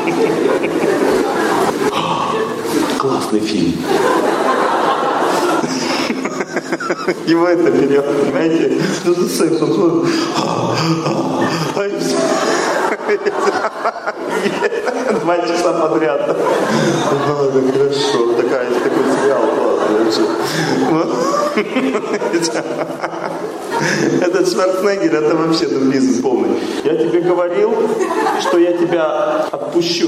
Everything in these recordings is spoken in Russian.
Классный фильм. Его это берет, понимаете? Ну, за сексом смотрит. 2 часа подряд. Да хорошо. Такой сериал классный. Этот Шварценеггер, это вообще дуризм полный. Я тебе говорил, что я тебя отпущу.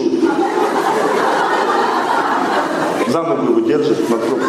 За ногу его держит на труп.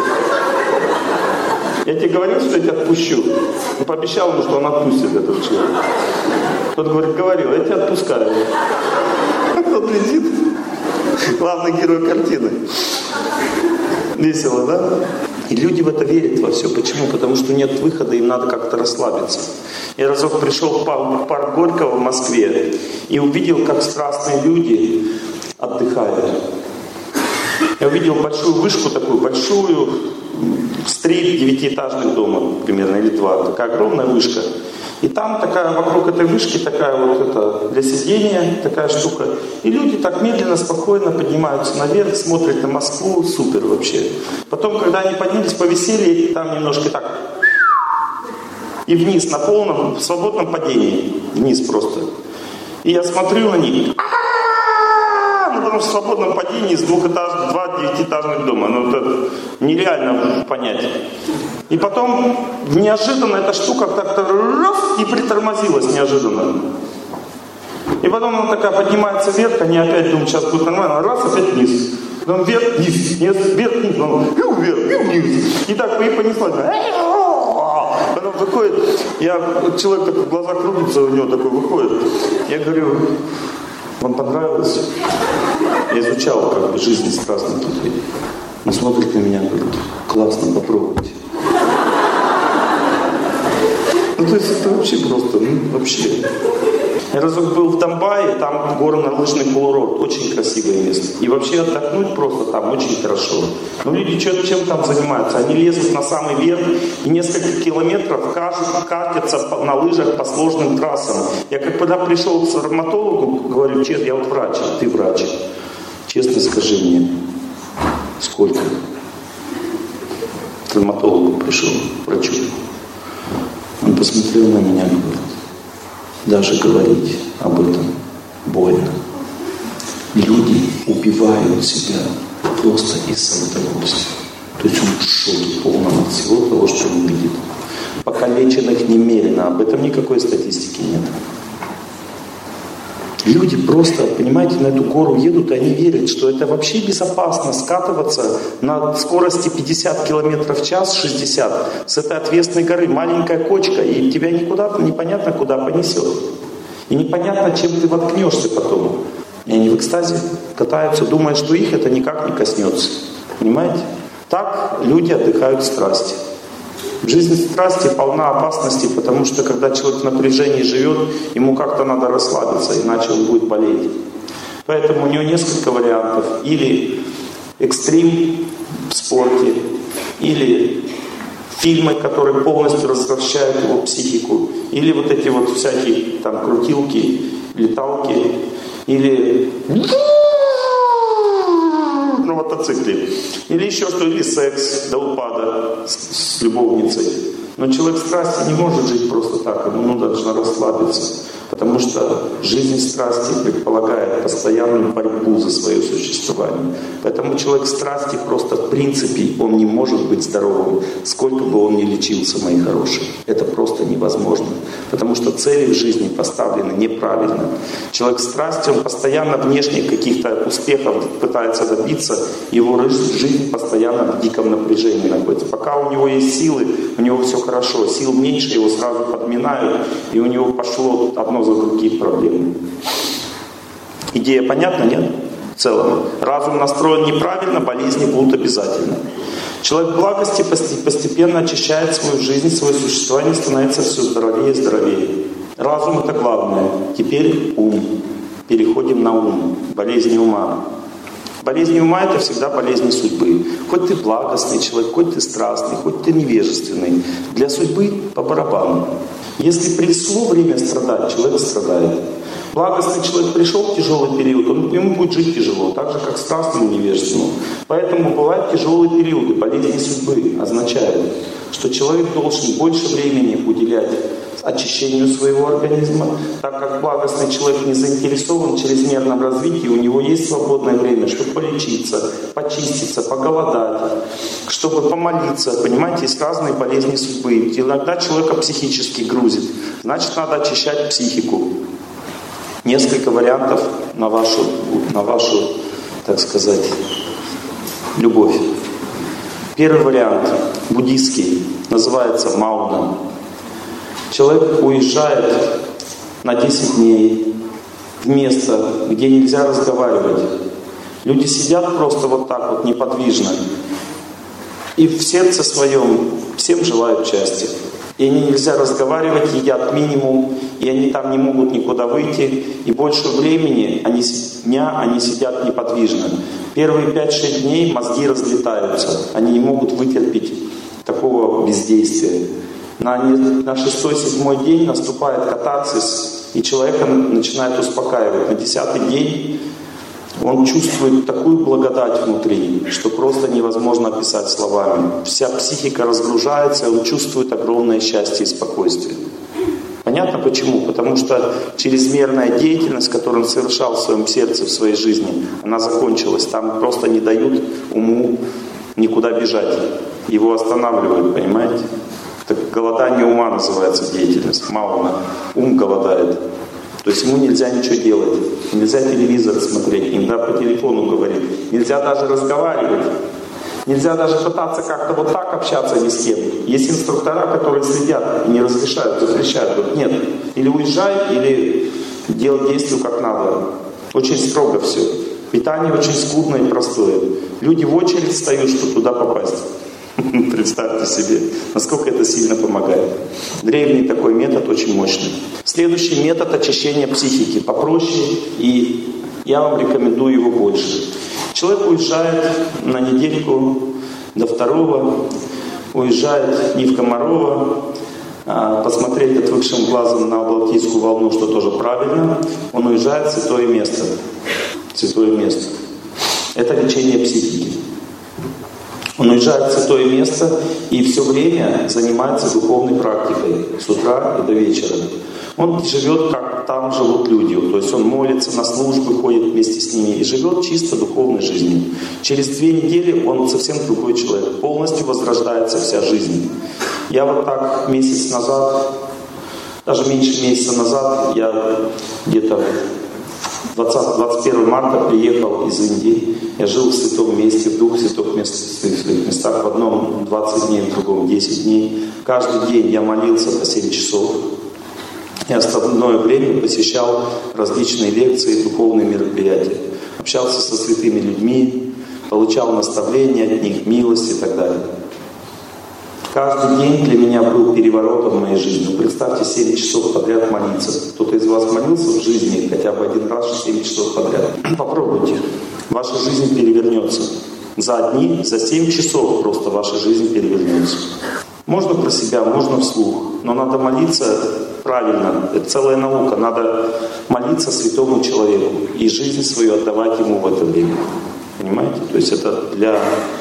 Я тебе говорил, что я тебя отпущу. Он пообещал ему, что он отпустит этого человека. Тот говорит, говорил, я тебя отпускаю. Тот летит. Главный герой картины. Весело, да? И люди в это верят во все. Почему? Потому что нет выхода, им надо как-то расслабиться. Я разок пришел в парк Горького в Москве и увидел, как страстные люди отдыхают. Я увидел большую вышку такую, большую, с 3 9-этажных дома примерно, или 2. Такая огромная вышка. И там такая, вокруг этой вышки такая вот это для сидения, такая штука. И люди так медленно, спокойно поднимаются наверх, смотрят на Москву, супер вообще. Потом, когда они поднялись, повисели, там немножко так и вниз, на полном, свободном падении. Вниз просто. И я смотрю на них. В свободном падении из 2 9-этажных дома. Ну, это нереально понять. И потом неожиданно эта штука как-то раз и притормозилась неожиданно. И потом она такая поднимается вверх, они опять думают, сейчас будет нормально, раз, опять вниз. Потом вверх, вниз, вверх, вниз, потом вверх, и вниз. И так и понеслась. Потом выходит, человек такой, глаза крутятся, у него такой выходит. Я говорю, вам понравилось? Я изучал как бы жизнь страстных людей. Он смотрит на меня и говорит, классно, попробуйте. Ну, то есть это вообще просто, вообще. Я разок был в Домбае, там горно-лыжный курорт, очень красивое место. И вообще отдохнуть просто там очень хорошо. Но люди чем там занимаются? Они лезут на самый верх и несколько километров катятся на лыжах по сложным трассам. Я когда пришел к травматологу, говорю, честно, я вот врач, а ты врач. Честно скажи мне, сколько? К травматологу пришел, врачу. Он посмотрел на меня и говорит, даже говорить об этом больно. Люди убивают себя просто из-за удовольствия. То есть он в шоке полном от всего того, что он видит. Покалеченных немерено, об этом никакой статистики нет. Люди просто, понимаете, на эту гору едут, и они верят, что это вообще безопасно скатываться на скорости 50 км в час, 60, с этой отвесной горы. Маленькая кочка, и тебя никуда-то непонятно куда понесет. И непонятно, чем ты воткнешься потом. И они в экстазе катаются, думая, что их это никак не коснется. Понимаете? Так люди отдыхают в страсти. Жизнь страсти полна опасностей, потому что когда человек в напряжении живет, ему как-то надо расслабиться, иначе он будет болеть. Поэтому у него несколько вариантов. Или экстрим в спорте, или фильмы, которые полностью развращают его психику, или вот эти вот всякие там крутилки, леталки, или на мотоцикле, или еще что, или секс до упада с любовницей. Но человек страсти не может жить просто так, ему нужно расслабиться, потому что жизнь страсти предполагает постоянную борьбу за свое существование. Поэтому человек страсти просто в принципе, он не может быть здоровым, сколько бы он ни лечился, мои хорошие. Это просто невозможно, потому что цели в жизни поставлены неправильно. Человек страсти, он постоянно внешних каких-то успехов пытается добиться, его жизнь постоянно в диком напряжении находится. Пока у него есть силы, у него все хорошо, сил меньше, его сразу подминают, и у него пошло одно за другие проблемы. Идея понятна, нет? В целом. Разум настроен неправильно, болезни будут обязательно. Человек в благости постепенно очищает свою жизнь, свое существование, становится все здоровее и здоровее. Разум — это главное. Теперь ум. Переходим на ум. Болезни ума. Болезни ума — это всегда болезни судьбы. Хоть ты благостный человек, хоть ты страстный, хоть ты невежественный. Для судьбы по барабану. Если пришло время страдать, человек страдает. Благостный человек пришел в тяжелый период, ему будет жить тяжело, так же, как страстному невежественному. Поэтому бывают тяжелые периоды, болезни судьбы означают, что человек должен больше времени уделять очищению своего организма, так как благостный человек не заинтересован в чрезмерном развитии, у него есть свободное время, чтобы полечиться, почиститься, поголодать, чтобы помолиться. Понимаете, есть разные болезни судьбы. Иногда человека психически грузит, значит, надо очищать психику. Несколько вариантов на вашу, так сказать, любовь. Первый вариант, буддийский, называется мауна. Человек уезжает на 10 дней в место, где нельзя разговаривать. Люди сидят просто вот так вот неподвижно. И в сердце своем всем желают счастья. И они нельзя разговаривать, едят минимум, и они там не могут никуда выйти. И больше времени, они сидят неподвижно. Первые 5-6 дней мозги разлетаются. Они не могут вытерпеть такого бездействия. На 6-7 день наступает катарсис, и человека начинает успокаивать. На 10-й день он чувствует такую благодать внутри, что просто невозможно описать словами. Вся психика разгружается, и он чувствует огромное счастье и спокойствие. Понятно почему? Потому что чрезмерная деятельность, которую он совершал в своем сердце, в своей жизни, она закончилась. Там просто не дают уму никуда бежать. Его останавливают, понимаете? Так голодание ума называется деятельность. Мауна. Ум голодает. То есть ему нельзя ничего делать. Нельзя телевизор смотреть, нельзя по телефону говорить. Нельзя даже разговаривать. Нельзя даже пытаться как-то вот так общаться ни с кем. Есть инструктора, которые следят и не разрешают, запрещают. Говорят, нет, или уезжай, или делай действия как надо. Очень строго все. Питание очень скудное и простое. Люди в очередь встают, чтобы туда попасть. Представьте себе, насколько это сильно помогает. Древний такой метод, очень мощный. Следующий метод очищения психики попроще, и я вам рекомендую его больше. Человек уезжает на недельку до 2-го, уезжает не в Комарова, посмотреть отвыкшим глазом на Балтийскую волну, что тоже правильно. Он уезжает в святое место. Святое место. Это лечение психики. Он уезжает в святое место и все время занимается духовной практикой с утра и до вечера. Он живет, как там живут люди. То есть он молится, на службы ходит вместе с ними и живет чисто духовной жизнью. Через 2 недели он совсем другой человек. Полностью возрождается вся жизнь. Я вот так месяц назад, даже меньше месяца назад, я где-то 21 марта приехал из Индии. Я жил в святом месте, в 2 святых местах. В одном 20 дней, в другом 10 дней. Каждый день я молился по 7 часов. И остальное время посещал различные лекции, духовные мероприятия. Общался со святыми людьми, получал наставления от них, милость и так далее. Каждый день для меня был переворотом в моей жизни. Представьте, 7 часов подряд молиться. Кто-то из вас молился в жизни хотя бы один раз 7 часов подряд? Попробуйте. Ваша жизнь перевернется. За 7 часов просто ваша жизнь перевернется. Можно про себя, можно вслух. Но надо молиться правильно. Это целая наука. Надо молиться святому человеку. И жизнь свою отдавать ему в это время. Понимаете? То есть это для...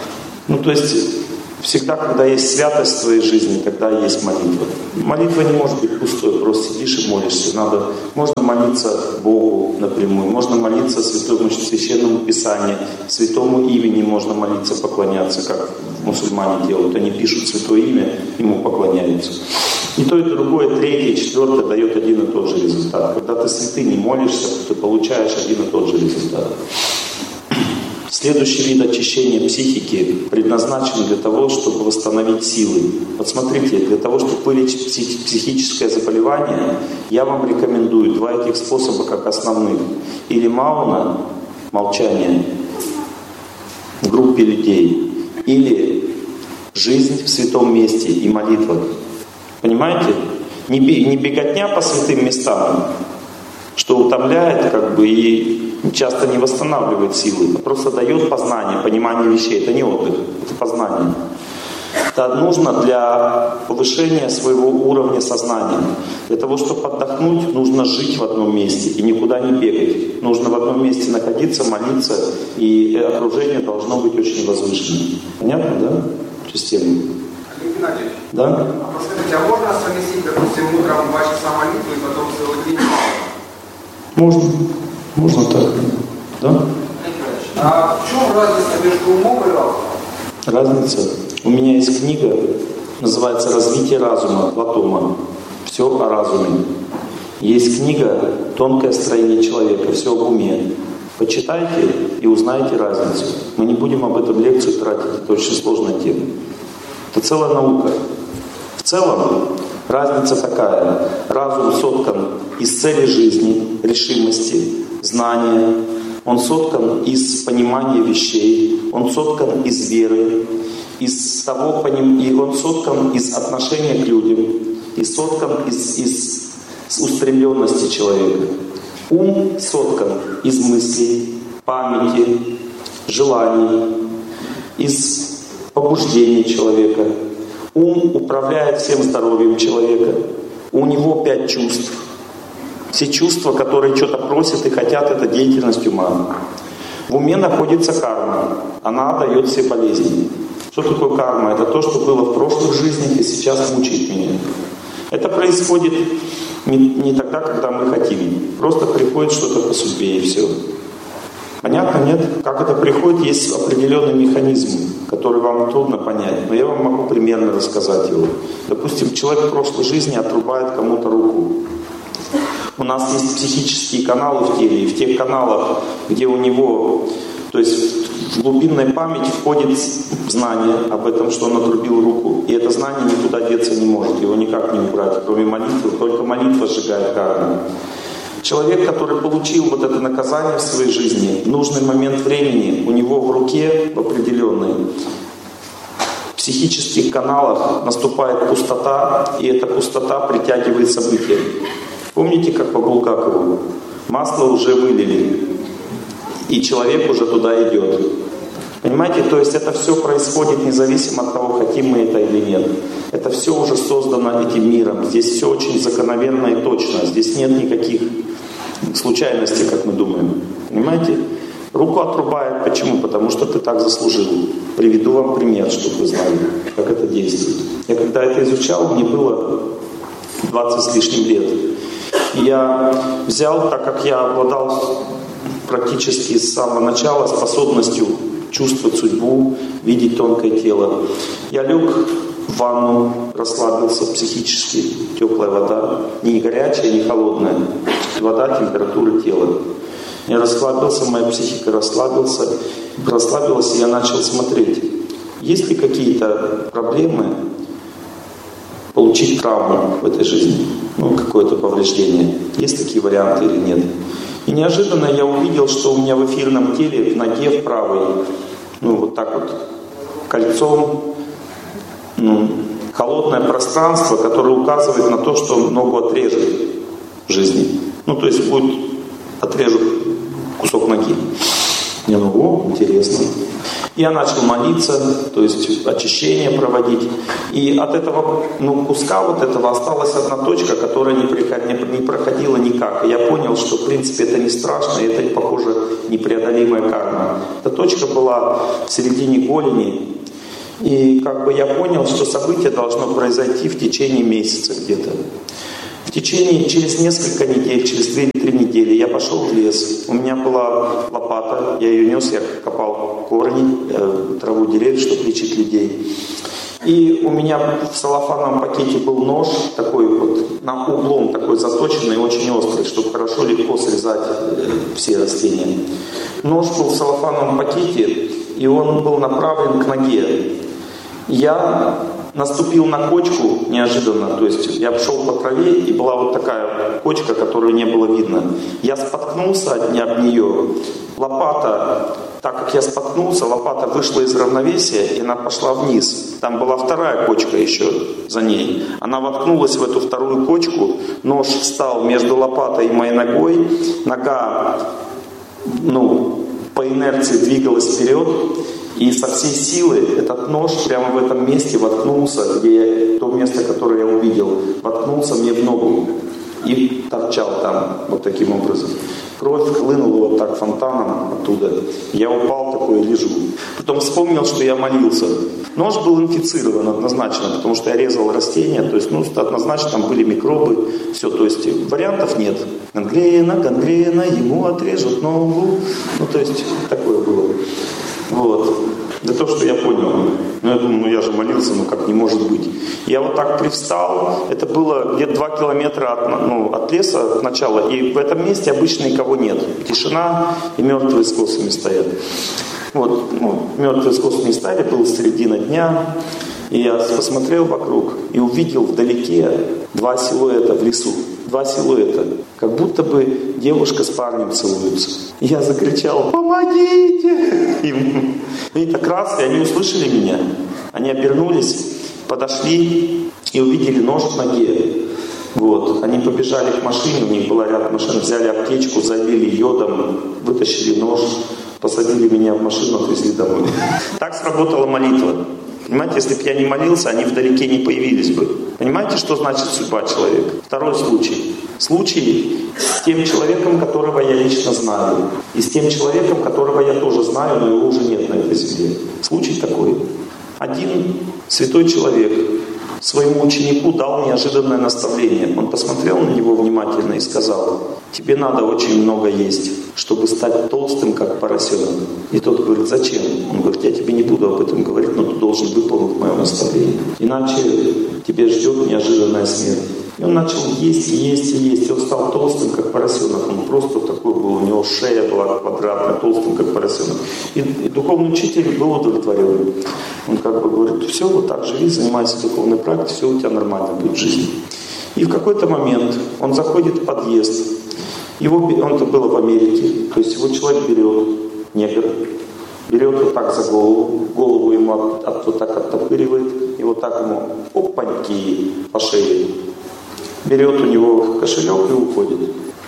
Всегда, когда есть святость в твоей жизни, тогда есть молитва. Молитва не может быть пустой, просто сидишь и молишься. Можно молиться Богу напрямую, можно молиться Святому Священному Писанию, Святому имени можно молиться, поклоняться, как мусульмане делают. Они пишут Святое имя, ему поклоняются. И то, и другое, 3, 4 дает один и тот же результат. Когда ты святыни молишься, ты получаешь один и тот же результат. Следующий вид очищения психики предназначен для того, чтобы восстановить силы. Вот смотрите, для того, чтобы вылечить психическое заболевание, я вам рекомендую 2 этих способа как основных. Или мауна, молчание в группе людей, или жизнь в святом месте и молитва. Понимаете? Не беготня по святым местам, что утомляет и часто не восстанавливает силы, а просто дает познание, понимание вещей. Это не отдых, это познание. Это нужно для повышения своего уровня сознания. Для того, чтобы отдохнуть, нужно жить в одном месте и никуда не бегать. Нужно в одном месте находиться, молиться, и окружение должно быть очень возвышенным. Понятно, да? Система. Олег Геннадьевич, да? А подскажите, а можно совместить, допустим, утром 2 часа молитвы и потом целый день Можно. Можно так. Да? А в чем разница между умом и разумом? Разница. У меня есть книга, называется «Развитие разума» Платона. Все о разуме. Есть книга «Тонкое строение человека». Все об уме. Почитайте и узнаете разницу. Мы не будем об этом лекцию тратить, это очень сложная тема. Это целая наука. В целом разница такая. Разум соткан из цели жизни, решимости, знания. Он соткан из понимания вещей. Он соткан из веры. И он соткан из отношения к людям. И соткан из устремленности человека. Ум соткан из мыслей, памяти, желаний, из побуждений человека. Ум управляет всем здоровьем человека. У него 5 чувств. Все чувства, которые что-то просят и хотят, это деятельность ума. В уме находится карма. Она дает все болезни. Что такое карма? Это то, что было в прошлых жизнях и сейчас мучает меня. Это происходит не тогда, когда мы хотим. Просто приходит что-то по судьбе и все. Понятно, нет? Как это приходит, есть определенный механизм, который вам трудно понять. Но я вам могу примерно рассказать его. Допустим, человек в прошлой жизни отрубает кому-то руку. У нас есть психические каналы в теле, и в тех каналах, где у него, то есть в глубинной память входит знание об этом, что он отрубил руку. И это знание никуда деться не может, его никак не убрать, кроме молитвы. Только молитва сжигает карму. Человек, который получил вот это наказание в своей жизни, в нужный момент времени, у него в руке в определенной психических каналах наступает пустота, и эта пустота притягивает события. Помните, как по Булгакову? Масло уже вылили, и человек уже туда идет. Понимаете, то есть это все происходит независимо от того, хотим мы это или нет. Это все уже создано этим миром. Здесь все очень закономерно и точно. Здесь нет никаких случайностей, как мы думаем. Понимаете? Руку отрубает. Почему? Потому что ты так заслужил. Приведу вам пример, чтобы вы знали, как это действует. Я когда это изучал, мне было 20 с лишним лет. И я взял, так как я обладал практически с самого начала способностью чувствовать судьбу, видеть тонкое тело. Я лег в ванну, расслабился психически, теплая вода, не горячая, не холодная, вода, температура тела. Я расслабился, моя психика расслабилась, и я начал смотреть, есть ли какие-то проблемы получить травму в этой жизни, какое-то повреждение, есть такие варианты или нет. И неожиданно я увидел, что у меня в эфирном теле, в ноге в правой, вот так вот, кольцом, холодное пространство, которое указывает на то, что ногу отрежет в жизни. То есть отрежут кусок ноги. Я интересно. Я начал молиться, то есть очищение проводить. И от этого куска вот этого осталась одна точка, которая не проходила никак. И я понял, что в принципе это не страшно, и это, похоже, непреодолимая карма. Эта точка была в середине голени. И я понял, что событие должно произойти в течение месяца где-то. Через несколько недель, через 2-3 недели я пошел в лес. У меня была лопата, я ее нес, я копал корни, траву деревьев, чтобы лечить людей. И у меня в целлофановом пакете был нож, такой вот, на углом такой заточенный, очень острый, чтобы хорошо, легко срезать все растения. Нож был в целлофановом пакете, и он был направлен к ноге. Я наступил на кочку неожиданно, то есть я шел по траве, и была вот такая кочка, которую не было видно. Я споткнулся об нее, лопата, так как я споткнулся, лопата вышла из равновесия, и она пошла вниз. Там была вторая кочка еще за ней. Она воткнулась в эту вторую кочку, нож встал между лопатой и моей ногой, нога, по инерции двигалась вперед, И со всей силы этот нож прямо в этом месте воткнулся, то место, которое я увидел, воткнулся мне в ногу и торчал там вот таким образом. Кровь хлынула вот так фонтаном оттуда. Я упал такой и лежу. Потом вспомнил, что я молился. Нож был инфицирован однозначно, потому что я резал растения. То есть, однозначно там были микробы. Все, то есть вариантов нет. Гангрена, ему отрежут ногу. То есть такое было. Вот. Это то, что я понял. Я думаю, я же молился, как не может быть. Я вот так привстал, это было где-то 2 километра от леса, от начала, и в этом месте обычно никого нет. Тишина, и мертвые с косами стоят. Вот, мертвые с косами стояли, была середина дня, и я посмотрел вокруг и увидел вдалеке 2 силуэта в лесу. 2 силуэта, как будто бы девушка с парнем целуются. И я закричал: «Помогите!» им. И так раз, и они услышали меня. Они обернулись, подошли и увидели нож в ноге. Вот. Они побежали к машине, у них была рядом машина, взяли аптечку, залили йодом, вытащили нож, посадили меня в машину, отвезли домой. Так сработала молитва. Понимаете, если бы я не молился, они вдалеке не появились бы. Понимаете, что значит судьба человека? Второй случай. Случай с тем человеком, которого я лично знаю. И с тем человеком, которого я тоже знаю, но его уже нет на этой земле. Случай такой. Один святой человек своему ученику дал неожиданное наставление. Он посмотрел на него внимательно и сказал: «Тебе надо очень много есть, чтобы стать толстым, как поросенок». И тот говорит: «Зачем?» Он говорит: «Я тебе не буду об этом говорить, но ты должен выполнить мое наставление. Иначе тебя ждет неожиданная смерть». И он начал есть, и есть, и есть. И он стал толстым, как поросенок. Он просто такой был, у него шея была квадратная, толстым, как поросенок. И духовный учитель был удовлетворен. Он как бы говорит: все, вот так живи, занимайся духовной практикой, все у тебя нормально будет в жизни. И в какой-то момент он заходит в подъезд. Он-то был в Америке. То есть его человек берет, негр, берет вот так за голову ему вот так оттопыривает, и вот так ему опаньки по шее. Берет у него кошелек и уходит.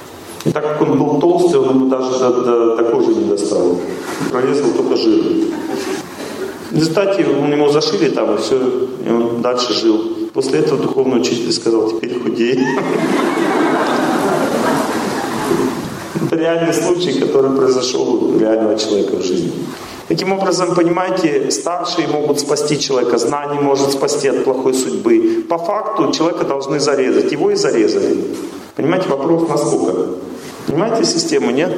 И так как он был толстый, он ему даже до кожи не достал. Прорезал только жир. В результате ему зашили там, и все, и он дальше жил. После этого духовный учитель сказал: «Теперь худей». Это реальный случай, который произошел у реального человека в жизни. Таким образом, понимаете, старшие могут спасти человека, знание может спасти от плохой судьбы. По факту человека должны зарезать. Его и зарезали. Понимаете, вопрос насколько? Понимаете систему, нет?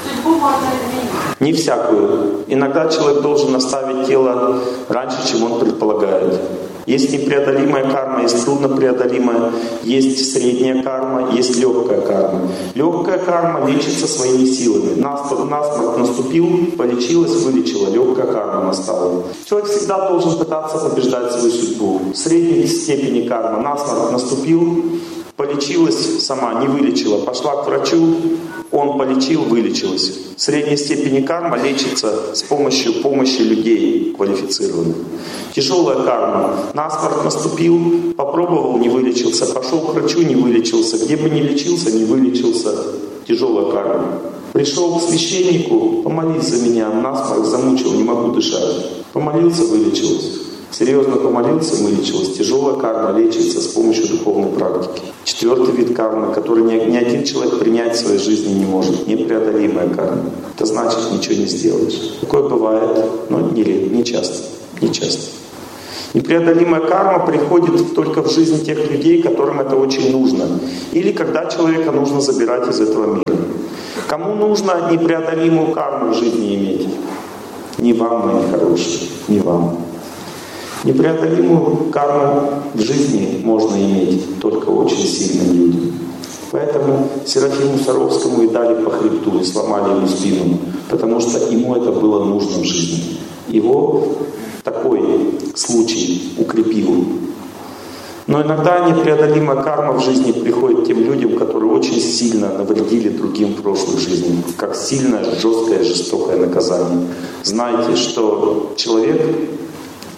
Не всякую. Иногда человек должен оставить тело раньше, чем он предполагает. Есть непреодолимая карма, есть труднопреодолимая, есть средняя карма, есть легкая карма. Легкая карма лечится своими силами. Насморк наступил, полечилась, вылечила, легкая карма настала. Человек всегда должен пытаться побеждать свою судьбу. В средней степени карма. Насморк наступил, полечилась сама, не вылечила. Пошла к врачу, он полечил, вылечилась. В средней степени карма лечится с помощью помощи людей квалифицированных. Тяжелая карма. Насморк наступил, попробовал, не вылечился. Пошел к врачу, не вылечился. Где бы ни лечился, не вылечился. Тяжелая карма. Пришел к священнику: «Помолись за меня, насморк замучил, не могу дышать». Помолился, вылечилась. Серьезно помолился, вылечилась. Тяжелая карма лечится с помощью духовной практики. 4-й вид кармы, который ни один человек принять в своей жизни не может. Непреодолимая карма. Это значит, ничего не сделаешь. Такое бывает, но не часто. Не часто. Непреодолимая карма приходит только в жизнь тех людей, которым это очень нужно. Или когда человека нужно забирать из этого мира. Кому нужно непреодолимую карму в жизни иметь? Не вам, мои хорошие, не вам. Непреодолимую карму в жизни можно иметь только очень сильным людям. Поэтому Серафиму Саровскому и дали по хребту, и сломали ему спину, потому что ему это было нужно в жизни. Его такой случай укрепил. Но иногда непреодолимая карма в жизни приходит тем людям, которые очень сильно навредили другим в прошлых жизнях, как сильное, жесткое, жестокое наказание. Знайте, что человек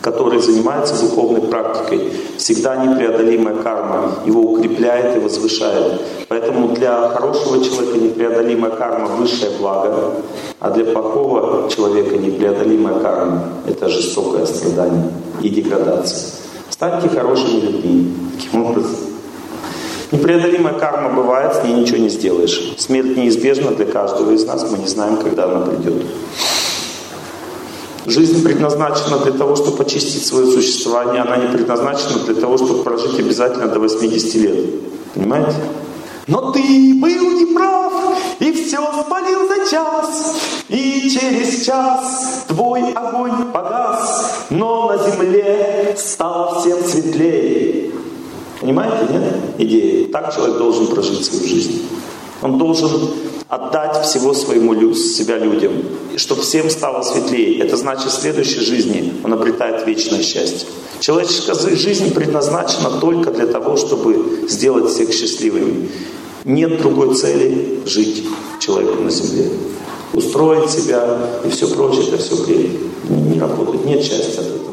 который занимается духовной практикой, всегда непреодолимая карма его укрепляет и возвышает. Поэтому для хорошего человека непреодолимая карма — высшее благо, а для плохого человека непреодолимая карма — это жестокое страдание и деградация. Станьте хорошими людьми. Таким образом. Непреодолимая карма бывает, с ней ничего не сделаешь. Смерть неизбежна для каждого из нас, мы не знаем, когда она придет. Жизнь предназначена для того, чтобы очистить свое существование, она не предназначена для того, чтобы прожить обязательно до 80 лет. Понимаете? Но ты был неправ, и все спалил за час, и через час твой огонь погас, но на земле стало всем светлее. Понимаете, нет? Идея. Так человек должен прожить свою жизнь. Он должен отдать всего себя людям, чтобы всем стало светлее. Это значит, в следующей жизни он обретает вечное счастье. Человеческая жизнь предназначена только для того, чтобы сделать всех счастливыми. Нет другой цели жить человеку на земле. Устроить себя и все прочее, это все бред. Не работает, нет счастья от этого.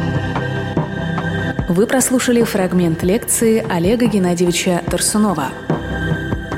Вы прослушали фрагмент лекции Олега Геннадьевича Тарсунова.